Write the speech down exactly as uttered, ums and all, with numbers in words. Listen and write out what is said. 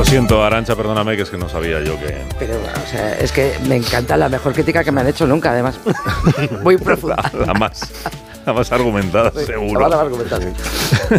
Lo siento, Arantxa, perdóname, que es que no sabía yo que... Pero, o sea, es que me encanta, la mejor crítica que me han hecho nunca, además. Muy profunda. La, la más, la más argumentada, seguro. La más argumentada, sí.